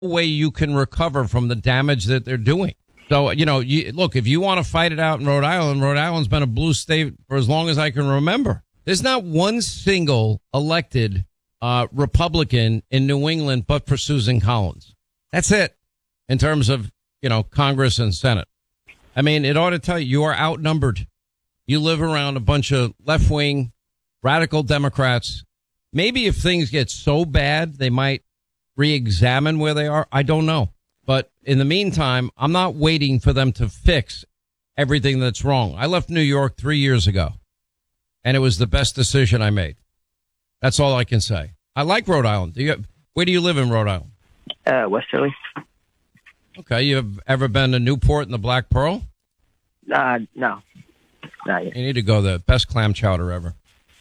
way you can recover from the damage that they're doing. So, look, if you want to fight it out in Rhode Island's been a blue state for as long as I can remember. There's not one single elected Republican in New England but for Susan Collins. That's it in terms of, Congress and Senate. I mean, it ought to tell you are outnumbered. You live around a bunch of left-wing radical Democrats. Maybe if things get so bad, they might re-examine where they are. I don't know. But in the meantime, I'm not waiting for them to fix everything that's wrong. I left New York 3 years ago, and it was the best decision I made. That's all I can say. I like Rhode Island. Where do you live in Rhode Island? Westerly. Okay. You have ever been to Newport and the Black Pearl? No. Not yet. You need to go there. Best clam chowder ever.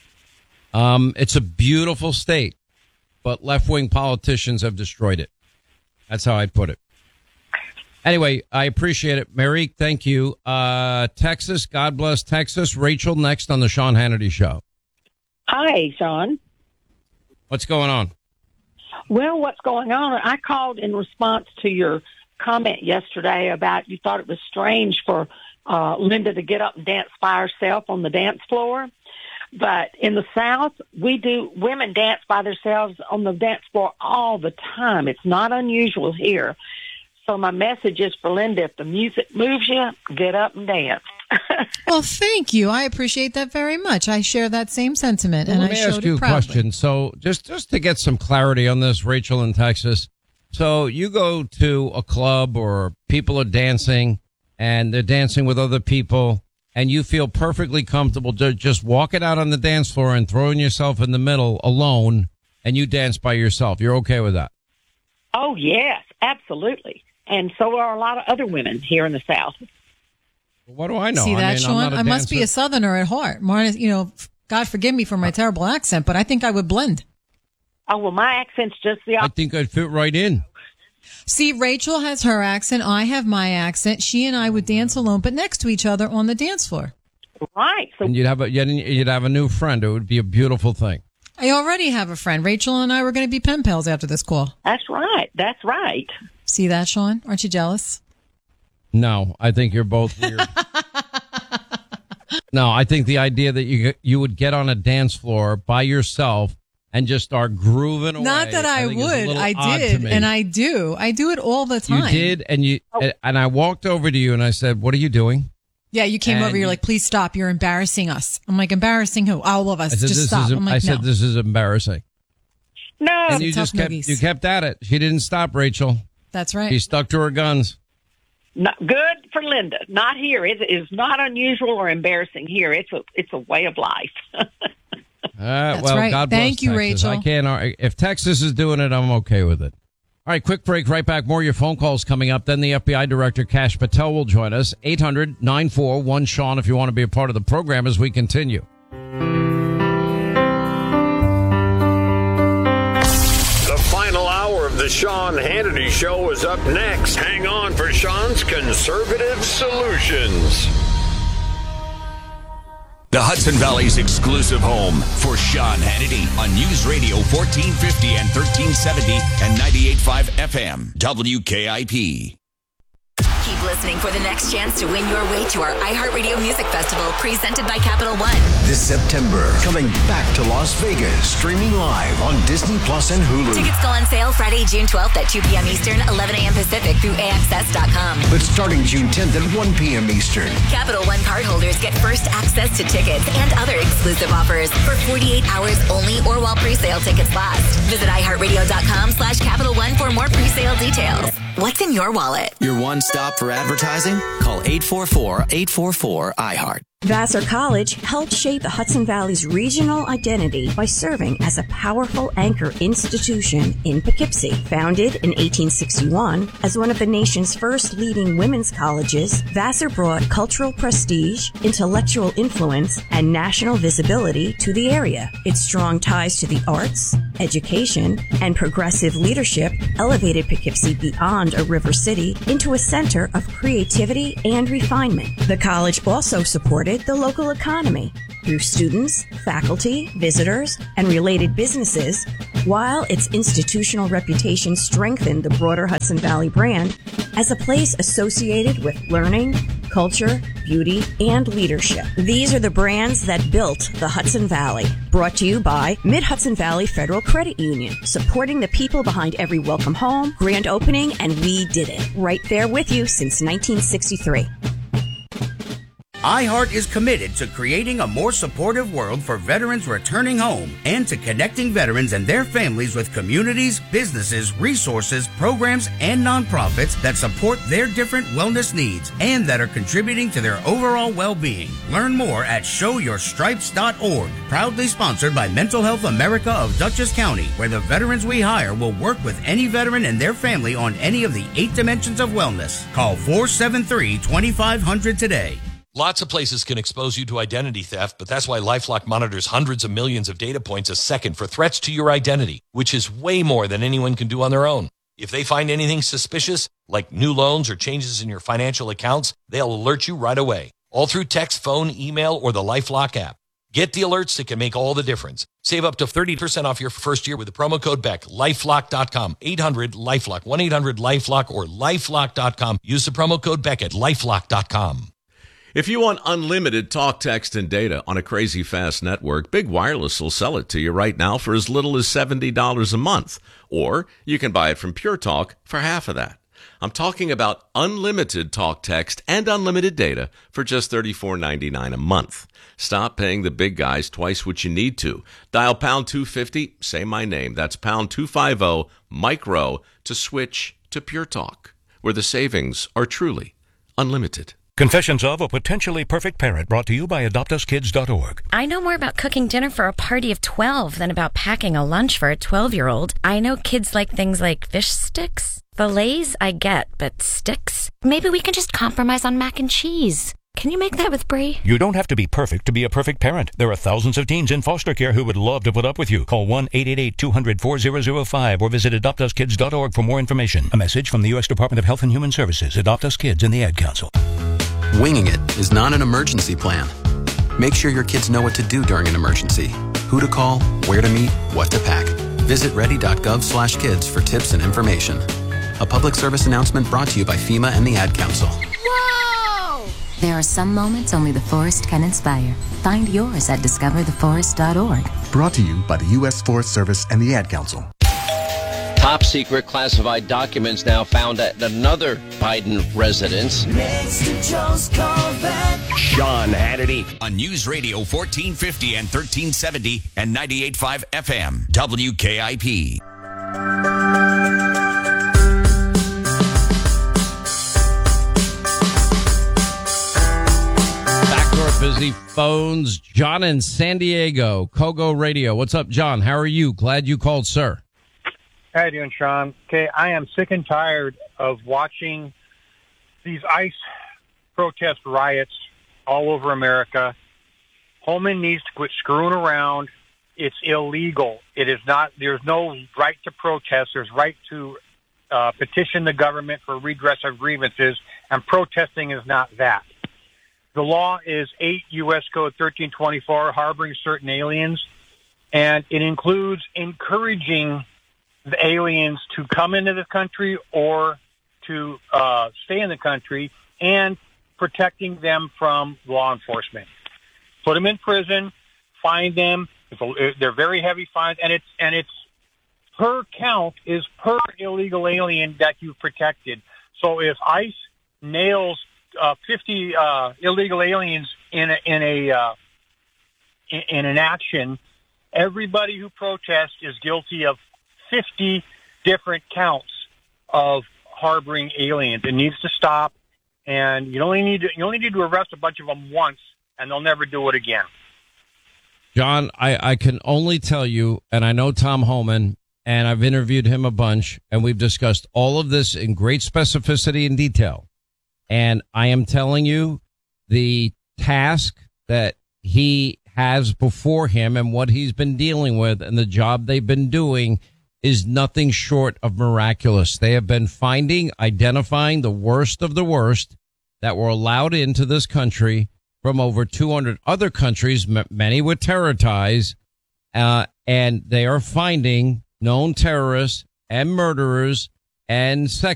It's a beautiful state, but left-wing politicians have destroyed it. That's how I'd put it. Anyway, I appreciate it. Mary, thank you. Texas, God bless Texas. Rachel, next on the Sean Hannity Show. Hi, Sean. What's going on? Well, what's going on? I called in response to your comment yesterday about you thought it was strange for Linda to get up and dance by herself on the dance floor. But in the South, women dance by themselves on the dance floor all the time. It's not unusual here. So my message is for Linda, if the music moves you, get up and dance. Well, thank you. I appreciate that very much. I share that same sentiment, and I showed it proudly. Let me ask you a question. So just to get some clarity on this, Rachel in Texas. So you go to a club or people are dancing and they're dancing with other people and you feel perfectly comfortable just walking out on the dance floor and throwing yourself in the middle alone and you dance by yourself. You're okay with that? Oh, yes, absolutely. And so are a lot of other women here in the South. What do I know? See that, Sean? I must be a Southerner at heart. God forgive me for my terrible accent, but I think I would blend. Oh, well, my accent's just the opposite. I think I'd fit right in. See, Rachel has her accent. I have my accent. She and I would dance alone, but next to each other on the dance floor. Right. So and you'd have a new friend. It would be a beautiful thing. I already have a friend. Rachel and I were going to be pen pals after this call. That's right. That's right. See that, Sean? Aren't you jealous? No, I think you're both weird. No, I think the idea that you would get on a dance floor by yourself and just start grooving away. Not that I would. I did, and I do. I do it all the time. You did, and I walked over to you and I said, "What are you doing?" Yeah, you came over. You're like, "Please stop. You're embarrassing us." I'm like, "Embarrassing who? All of us. Just stop." I said, "This is embarrassing." No, and you just kept at it. She didn't stop, Rachel. That's right. She stuck to her guns. Not good for Linda. Not here. It is not unusual or embarrassing here. It's a way of life. That's well, right. God bless Thank you, Texas. Rachel. I can't. If Texas is doing it, I'm okay with it. All right, quick break. Right back. More of your phone calls coming up. Then the FBI Director Kash Patel will join us. 800-941-SEAN if you want to be a part of the program as we continue. The Sean Hannity Show is up next. Hang on for Sean's Conservative Solutions. The Hudson Valley's exclusive home for Sean Hannity on News Radio 1450 and 1370 and 98.5 FM WKIP. Keep listening for the next chance to win your way to our iHeartRadio Music Festival presented by Capital One. This September, coming back to Las Vegas, streaming live on Disney Plus and Hulu. Tickets go on sale Friday, June 12th at 2 p.m. Eastern, 11 a.m. Pacific through AXS.com. But starting June 10th at 1 p.m. Eastern. Capital One cardholders get first access to tickets and other exclusive offers for 48 hours only or while presale tickets last. Visit iHeartRadio.com/Capital One for more presale details. What's in your wallet? Your one-stop for advertising? Call 844-844-iHeart. Vassar College helped shape the Hudson Valley's regional identity by serving as a powerful anchor institution in Poughkeepsie. Founded in 1861 as one of the nation's first leading women's colleges, Vassar brought cultural prestige, intellectual influence, and national visibility to the area. Its strong ties to the arts, education, and progressive leadership elevated Poughkeepsie beyond a river city into a center of creativity and refinement. The college also supported the local economy through students, faculty, visitors, and related businesses while its institutional reputation strengthened the broader Hudson Valley brand as a place associated with learning, culture, beauty, and leadership. These are the brands that built the Hudson Valley. Brought to you by Mid-Hudson Valley Federal Credit Union, supporting the people behind every welcome home, grand opening, and we did it. Right there with you since 1963. iHeart is committed to creating a more supportive world for veterans returning home and to connecting veterans and their families with communities, businesses, resources, programs, and nonprofits that support their different wellness needs and that are contributing to their overall well-being. Learn more at showyourstripes.org. Proudly sponsored by Mental Health America of Dutchess County, where the veterans we hire will work with any veteran and their family on any of the 8 dimensions of wellness. Call 473-2500 today. Lots of places can expose you to identity theft, but that's why LifeLock monitors hundreds of millions of data points a second for threats to your identity, which is way more than anyone can do on their own. If they find anything suspicious, like new loans or changes in your financial accounts, they'll alert you right away, all through text, phone, email, or the LifeLock app. Get the alerts that can make all the difference. Save up to 30% off your first year with the promo code BECK. LifeLock.com, 800-LifeLock, 1-800-LifeLock, or LifeLock.com. Use the promo code BECK at LifeLock.com. If you want unlimited talk, text, and data on a crazy fast network, Big Wireless will sell it to you right now for as little as $70 a month. Or you can buy it from Pure Talk for half of that. I'm talking about unlimited talk, text, and unlimited data for just $34.99 a month. Stop paying the big guys twice what you need to. Dial pound 250, say my name. That's pound 250 micro to switch to Pure Talk, where the savings are truly unlimited. Confessions of a Potentially Perfect Parent, brought to you by AdoptUsKids.org. I know more about cooking dinner for a party of 12 than about packing a lunch for a 12-year-old. I know kids like things like fish sticks. Fillets, I get, but sticks? Maybe we can just compromise on mac and cheese. Can you make that with Brie? You don't have to be perfect to be a perfect parent. There are thousands of teens in foster care who would love to put up with you. Call 1-888-200-4005 or visit AdoptUsKids.org for more information. A message from the U.S. Department of Health and Human Services, Adopt Us Kids, and the Ad Council. Winging it is not an emergency plan. Make sure your kids know what to do during an emergency, who to call, where to meet, what to pack. Visit ready.gov/kids for tips and information. A public service announcement brought to you by FEMA and the Ad Council. Whoa! There are some moments only the forest can inspire. Find yours at discovertheforest.org. Brought to you by the U.S. Forest Service and the Ad Council. Top secret classified documents now found at another Biden residence. Next to Joe's Corvette. Sean Hannity on News Radio 1450 and 1370 and 98.5 FM WKIP. Back to our busy phones. John in San Diego, Kogo Radio. What's up, John? How are you? Glad you called, sir. How you doing, Sean? Okay, I am sick and tired of watching these ICE protest riots all over America. Holman needs to quit screwing around. It's illegal. It is not. There's no right to protest. There's right to petition the government for redress of grievances, and protesting is not that. The law is 8 U.S. Code 1324, harboring certain aliens, and it includes encouraging the aliens to come into the country or to stay in the country, and protecting them from law enforcement. Put them in prison, fine them. They're very heavy fines, and it's per count is per illegal alien that you've protected. So if ICE nails 50 illegal aliens in an action, everybody who protests is guilty of 50 different counts of harboring aliens. It needs to stop, and you only need to arrest a bunch of them once, and they'll never do it again. John, I can only tell you, and I know Tom Holman, and I've interviewed him a bunch, and we've discussed all of this in great specificity and detail. And I am telling you, the task that he has before him and what he's been dealing with and the job they've been doing is nothing short of miraculous. They have been identifying the worst of the worst that were allowed into this country from over 200 other countries, many with terror ties, and they are finding known terrorists and murderers and sex